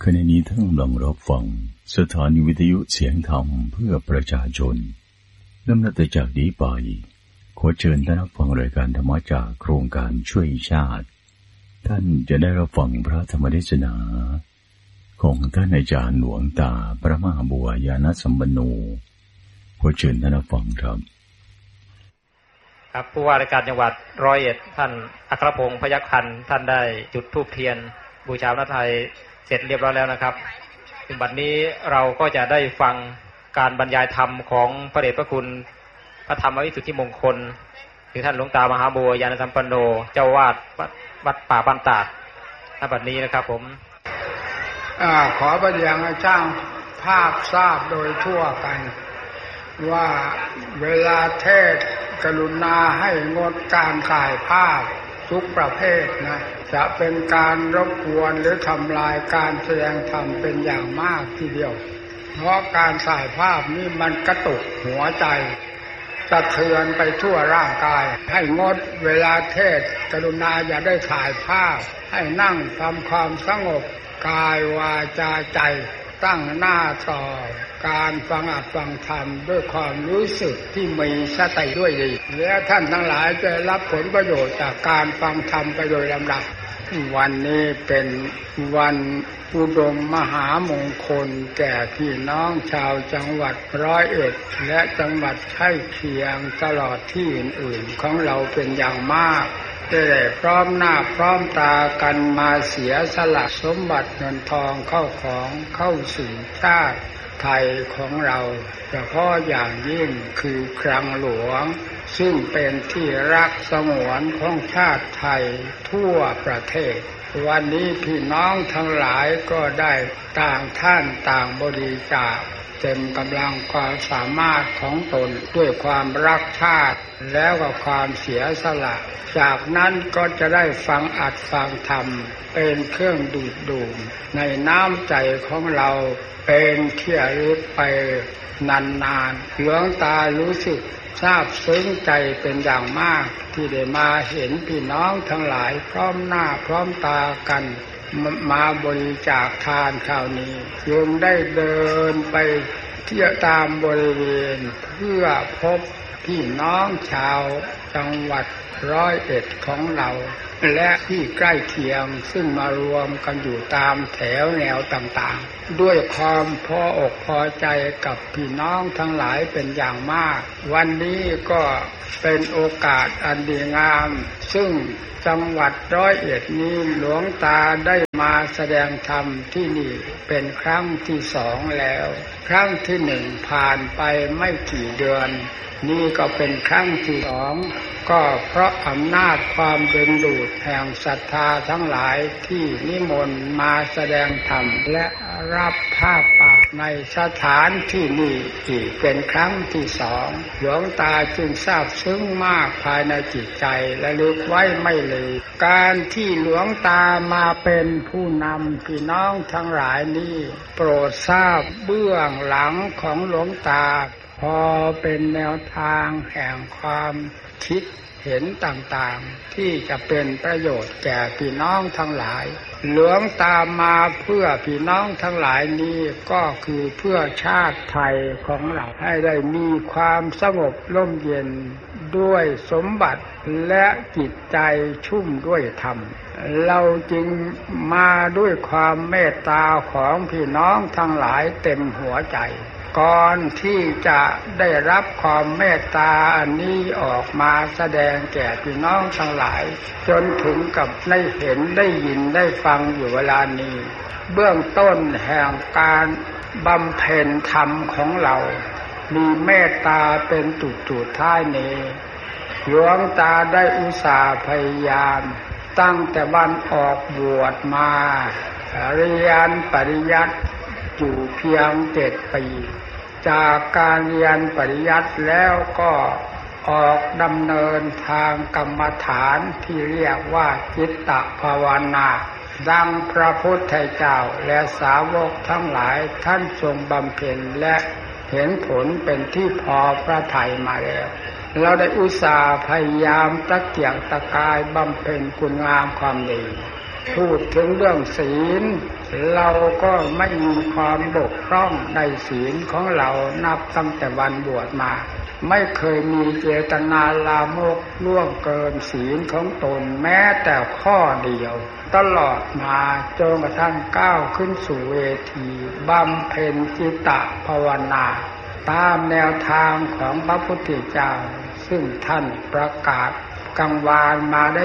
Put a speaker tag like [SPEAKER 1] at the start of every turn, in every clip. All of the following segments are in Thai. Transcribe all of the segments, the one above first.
[SPEAKER 1] ขณะนี้ท่านกำลังรับฟังสถานีวิทยุเสียงธรรมเพื่อประชาชนลำดับจากนี้ไปขอเชิญท่านรับฟังรายการธรรมจากโครงการช่วยชาติท่านจะได้รับฟังพระธรรมเทศนาของท่านอาจารย์หลวงตาพระมหาบัวยานสัมปันโนขอเชิญท่านรับฟังครับ
[SPEAKER 2] ผู้ว่าราชการจังหวัดร้อยเอ็ดท่านอัครพงษ์พยัคฆ์พันธ์ท่านได้จุดธูปเทียนบูชาพระไทยเสร็จเรียบร้อยแล้วนะครับถึงบัดนี้เราก็จะได้ฟังการบรรยายธรรมของพระเดชพระคุณพระธรรมวิสุทธิมงคลคือท่านหลวงตามหาบัวยานสัมปันโนเจ้าวาดวัดป่าบ้านตาดณบัดนี้นะครับผม
[SPEAKER 3] ขอประยังให้ช่างภาพทราบโดยทั่วกันว่าเวลาเทศกรุณาให้งดการถ่ายภาพทุกประเภทนะจะเป็นการรบกวนหรือทำลายการแสดงธรรมเป็นอย่างมากทีเดียวเพราะการถ่ายภาพนี่มันกระตุกหัวใจสะเทือนไปทั่วร่างกายให้งดเวลาเทศกรุณาอย่าได้ถ่ายภาพให้นั่งทำความสงบกายวาจาใจตั้งหน้าต่อการฟังอัดฟังธรรมด้วยความรู้สึกที่มีสติด้วยดีและท่านทั้งหลายจะรับผลประโยชน์จากการฟังธรรมไปโดยลำดับวันนี้เป็นวันอุดมมหามงคลแก่พี่น้องชาวจังหวัดร้อยเอ็ดและจังหวัดใกล้เคียงตลอดที่อื่นๆของเราเป็นอย่างมากได้พร้อมหน้าพร้อมตากันมาเสียสละสมบัติเงินทองเข้าของเข้าสู่ชาติไทยของเราเฉพาะอย่างยิ่งคือคลังหลวงซึ่งเป็นที่รักสงวนของชาติไทยทั่วประเทศวันนี้พี่น้องทั้งหลายก็ได้ต่างท่านต่างบริจาคเต็มกำลังความสามารถของตนด้วยความรักชาติแล้วก็ความเสียสละจากนั้นก็จะได้ฟังอัดฟังธรรมเป็นเครื่องดูดดื่มในน้ำใจของเราเป็นที่ระลึกไปนานๆหลวงตารู้สึกซาบซึ้งใจเป็นอย่างมากที่ได้มาเห็นพี่น้องทั้งหลายพร้อมหน้าพร้อมตากันมาบริจาคทานคราวนี้จึงได้เดินไปเที่ยวตามบริเวณเพื่อพบพี่น้องชาวจังหวัดร้อยเอ็ดของเราและที่ใกล้เคียงซึ่งมารวมกันอยู่ตามแถวแนวต่างๆด้วยความพออกพอใจกับพี่น้องทั้งหลายเป็นอย่างมากวันนี้ก็เป็นโอกาสอันดีงามซึ่งจังหวัดร้อยเอ็ดนี้หลวงตาได้มาแสดงธรรมที่นี่เป็นครั้งที่สองแล้วครั้งที่หนึ่งผ่านไปไม่กี่เดือนนี่ก็เป็นครั้งที่สองก็เพราะอำนาจความดึงดูดแห่งศรัทธาทั้งหลายที่นิมนต์มาแสดงธรรมและรับผ้าป่าในสถานที่นี้อีกเป็นครั้งที่สองหลวงตาจึงซาบซึ้งมากภายในจิตใจและลึกไว้ไม่ลืมการที่หลวงตามาเป็นผู้นำพี่น้องทั้งหลายนี้โปรดทราบเบื้องหลังของหลวงตาพอเป็นแนวทางแห่งความคิดเห็นต่างๆที่จะเป็นประโยชน์แก่พี่น้องทั้งหลายหลวงตามาเพื่อพี่น้องทั้งหลายนี้ก็คือเพื่อชาติไทยของเราให้ได้มีความสงบร่มเย็นด้วยสมบัติและจิตใจชุ่มด้วยธรรมเราจึงมาด้วยความเมตตาของพี่น้องทั้งหลายเต็มหัวใจก่อนที่จะได้รับความเมตตาอันนี้ออกมาแสดงแก่พี่น้องทั้งหลายจนถึงกับได้เห็นได้ยินได้ฟังอยู่เวลานี้เบื้องต้นแห่งการบำเพ็ญธรรมของเรามีเมตตาเป็นจุดท้ายนี้หลวงตาได้อุตส่าห์พยายามตั้งแต่วันออกบวชมาเรียนปริยัติอยู่เพียง7 ปีจากการเรียนปริยัติแล้วก็ออกดำเนินทางกรรมฐานที่เรียกว่าจิตตภาวนาดังพระพุทธเจ้าและสาวกทั้งหลายท่านทรงบำเพ็ญและเห็นผลเป็นที่พอพระทัยมาแล้วเราได้อุตส่าห์พยายามตะเกียกตะกายบำเพ็ญคุณงามความดีพูดถึงเรื่องศีลเราก็ไม่มีความบกพร่องในศีลของเรานับตั้งแต่วันบวชมาไม่เคยมีเจตนาลามกล่วงเกินศีลของตนแม้แต่ข้อเดียวตลอดมาจนกระทั่งก้าวขึ้นสู่เวทีบำเพ็ญจิตตภาวนาตามแนวทางของพระพุทธเจ้าซึ่งท่านประกาศกังวานมาได้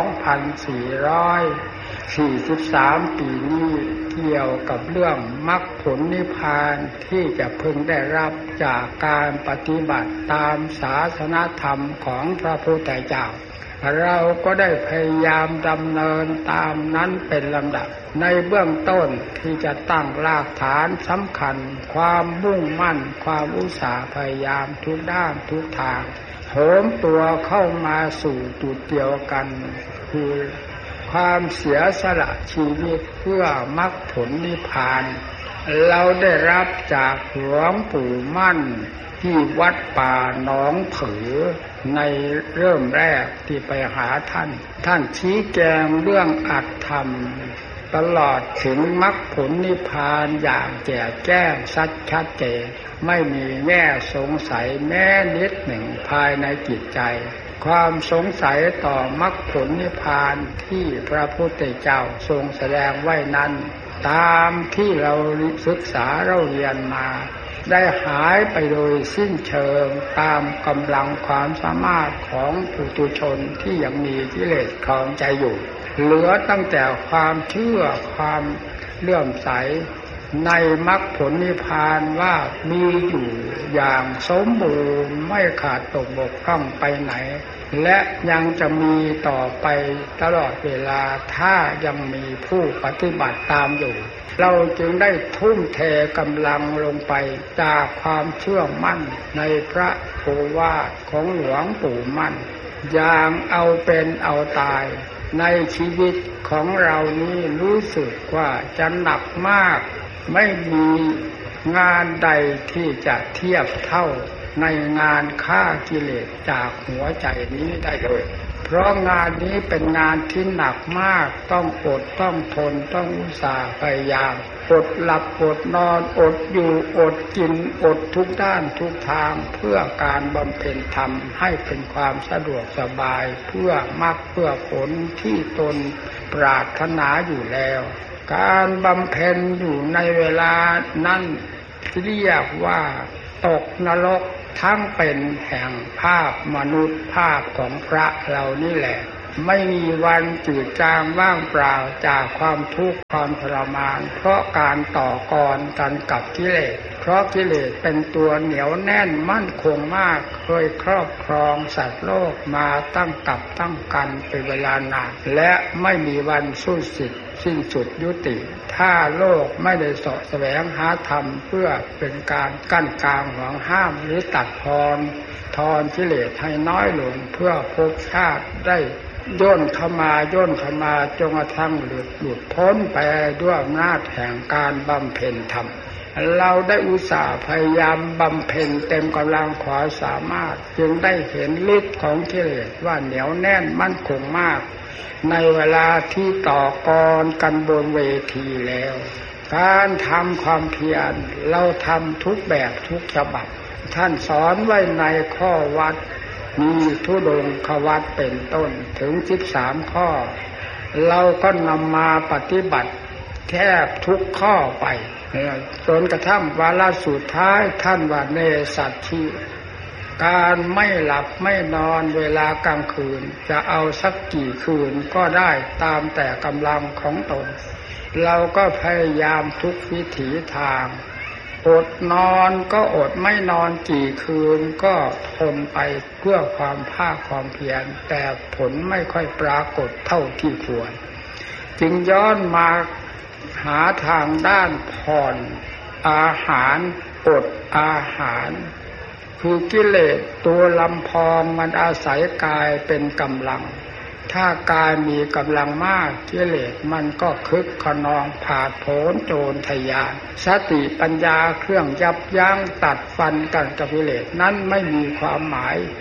[SPEAKER 3] 2,443 ปีนี้เกี่ยวกับเรื่องมรรคผลนิพพานที่จะพึงได้รับจากการปฏิบัติตามศาสนธรรมของพระพุทธเจ้าเราก็ได้พยายามดำเนินตามนั้นเป็นลำดับในเบื้องต้นที่จะตั้งรากฐานสำคัญความมุ่งมั่นความอุตสาห์พยายามทุกด้านทุกทางโหมตัวเข้ามาสู่จุดเดียวกันคือความเสียสละชีวิตเพื่อมรรคผลนิพพานเราได้รับจากหลวงปู่มั่นที่วัดป่าหนองผือในเริ่มแรกที่ไปหาท่านชี้แจงเรื่องอัตธรรมตลอดถึงมรรคผลนิพพานอย่างแจ่มแจ้งชัดเจนไม่มีแง่สงสัยแม้นิดหนึ่งภายในจิตใจความสงสัยต่อมรรคผลนิพพานที่พระพุทธเจ้าทรงแสดงไว้นั้นตามที่เราศึกษาเราเรียนมาได้หายไปโดยสิ้นเชิงตามกำลังความสามารถของปุถุชนที่ยังมีกิเลสครองใจอยู่เหลือตั้งแต่ความเชื่อความเลื่อมใสในมรรคผลนิพพานว่ามีอยู่อย่างสมบูรณ์ไม่ขาดตกบกพร่องไปไหนและยังจะมีต่อไปตลอดเวลาถ้ายังมีผู้ปฏิบัติตามอยู่เราจึงได้ทุ่มเทกำลังลงไปจากความเชื่อมั่นในพระโอวาทของหลวงปู่มั่นอย่างเอาเป็นเอาตายในชีวิตของเรานี้รู้สึกว่าจะหนักมากไม่มีงานใดที่จะเทียบเท่าในงานฆ่ากิเลสจากหัวใจนี้ได้เลยเพราะงานนี้เป็นงานที่หนักมากต้องอดต้องทนต้องอุตสาห์พยายามอดหลับอดนอนอดอยู่อดกินอดทุกด้านทุกทางเพื่อการบำเพ็ญธรรมให้เป็นความสะดวกสบายเพื่อมรรคเพื่อผลที่ตนปรารถนาอยู่แล้วการบำเพ็ญอยู่ในเวลานั้นเรียกว่าตกนรกทั้งเป็นแห่งภาพมนุษย์ภาพของพระเรานี่แหละไม่มีวันจืดจางว่างเปล่าจากความทุกข์ความทรมานเพราะการต่อกรกันกับกิเลสเพราะกิเลสเป็นตัวเหนียวแน่นมั่นคงมากเคยครอบครองสัตว์โลกมาตั้งกับตั้งกันเป็นเวลานานและไม่มีวันสิ้นสุดยุติถ้าโลกไม่ได้เสาะแสวงหาธรรมเพื่อเป็นการกั้นกลางห่วงห้ามหรือตัดทอนกิเลสให้น้อยลงเพื่อภพชาติได้ย่นเข้ามาจนกระทั่งหลุดพ้นไปด้วยอำนาจแห่งการบำเพ็ญธรรมเราได้อุตส่าห์พยายามบำเพ็ญเต็มกำลังความสามารถจึงได้เห็นฤทธิ์ของกิเลสว่าเหนียวแน่นมั่นคงมากในเวลาที่ต่อกรกันบนเวทีแล้วการทำความเพียรเราทำทุกแบบทุกฉบับท่านสอนไว้ในข้อวัดมีธุดงควัตรเป็นต้นถึง13ข้อเราก็นำมาปฏิบัติแทบทุกข้อไปจนกระทั่งวาระสุดท้ายท่านว่าเนสัตถิการไม่หลับไม่นอนเวลากลางคืนจะเอาสักกี่คืนก็ได้ตามแต่กำลังของตนเราก็พยายามทุกวิถีทางอดนอนก็อดไม่นอนกี่คืนก็ทนไปเพื่อความภาคความเพียรแต่ผลไม่ค่อยปรากฏเท่าที่ควรจึงย้อนมาหาทางด้านผ่อนอาหารอดอาหารคือกิเลสตัวลำพองมันอาศัยกายเป็นกำลังถ้ากายมีกำลังมากกิเลสมันก็คึกขนองผาดโผนโจรทยานสติปัญญาเครื่องยับยั้งตัดฟันกันกับกิเลสนั้นไม่มีความหมาย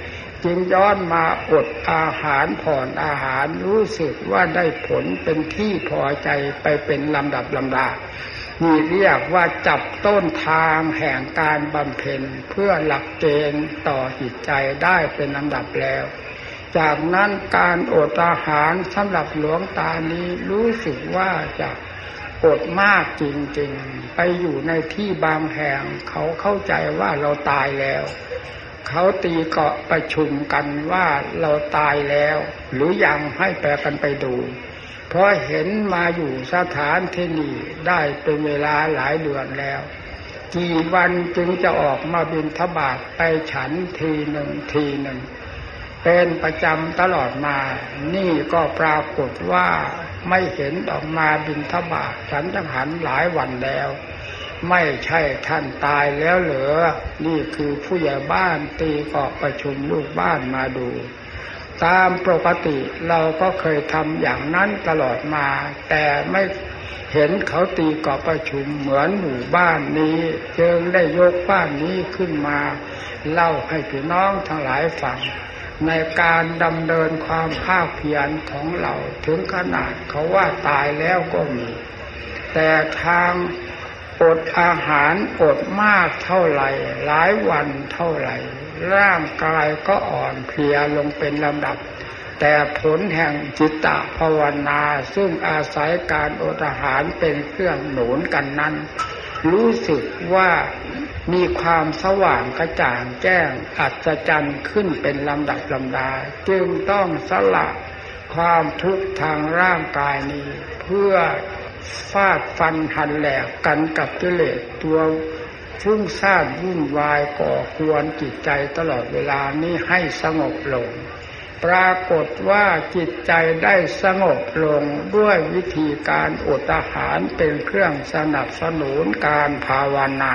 [SPEAKER 3] จึงย้อนมาอดอาหารผ่อนอาหารรู้สึกว่าได้ผลเป็นที่พอใจไปเป็นลำดับลำดานี่เรียกว่าจับต้นทางแห่งการบำเพ็ญเพื่อหลักเกณฑ์ต่อจิตใจได้เป็นลำดับแล้วจากนั้นการอดอาหารสำหรับหลวงตานี้รู้สึกว่าจะอดมากจริงๆไปอยู่ในที่บางแห่งเขาเข้าใจว่าเราตายแล้วเขาตีเกาะประชุมกันว่าเราตายแล้วหรือยังให้แปลกันไปดูเพราะเห็นมาอยู่สถานที่นี้ได้เป็นเวลาหลายเดือนแล้วกี่วันจึงจะออกมาบิณฑบาตไปฉันทีหนึ่งเป็นประจำตลอดมานี่ก็ปรากฏว่าไม่เห็นออกมาบิณฑบาตฉันจังหันหลายวันแล้วไม่ใช่ท่านตายแล้วเหรอนี่คือผู้ใหญ่บ้านตีเกาะประชุมลูกบ้านมาดูตามปกติเราก็เคยทำอย่างนั้นตลอดมาแต่ไม่เห็นเขาตีเกาะประชุมเหมือนหมู่บ้านนี้จึงได้ยกบ้านนี้ขึ้นมาเล่าให้พี่น้องทั้งหลายฟังในการดำเนินความภาคเพียรของเราถึงขนาดเขาว่าตายแล้วก็มีแต่ทางอดอาหารอดมากเท่าไหร่หลายวันเท่าไหร่ร่างกายก็อ่อนเพลียลงเป็นลำดับแต่ผลแห่งจิตตภาวนาซึ่งอาศัยการอดอาหารเป็นเครื่องหนุนกันนั้นรู้สึกว่ามีความสว่างกระจ่างแจ้งอัศจรรย์ขึ้นเป็นลำดับลำดาจึงต้องสละความทุกข์ทางร่างกายนี้เพื่อฟาดฟันหันแหลกกันกับกิเลสตัวฟุ้งซ่านวุ่นวายก่อกวนจิตใจตลอดเวลานี้ให้สงบลงปรากฏว่าจิตใจได้สงบลงด้วยวิธีการอดอาหารเป็นเครื่องสนับสนุนการภาวนา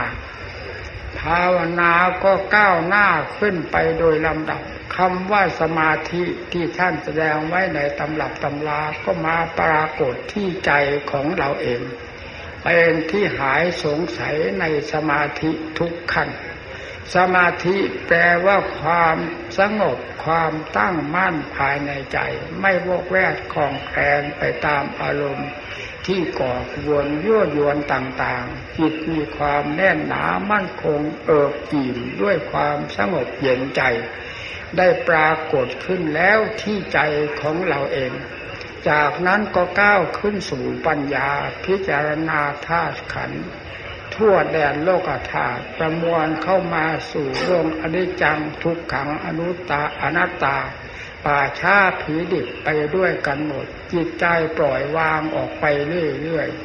[SPEAKER 3] ก็ก้าวหน้าขึ้นไปโดยลำดับคำว่าสมาธิที่ท่านแสดงไว้ในตำรับตำราก็มาปรากฏที่ใจของเราเองเป็นที่หายสงสัยในสมาธิทุกขั้นสมาธิแปลว่าความสงบความตั้งมั่นภายในใจไม่วอกแวกคลองแคลนไปตามอารมณ์ที่ก่อกวนยั่วยวนต่างๆจิตมีความแน่นหนามั่นคงเอิบอิ่มด้วยความสงบเย็นใจได้ปรากฏขึ้นแล้วที่ใจของเราเองจากนั้นก็ก้าวขึ้นสู่ปัญญาพิจารณาธาตุขันธ์ทั่วแดนโลกธาตุประมวลเข้ามาสู่วงอนิจจังทุกขังอนัตตาป่าช้าผีดิบไปด้วยกันหมดจิตใจปล่อยวางออกไปเรื่อยๆ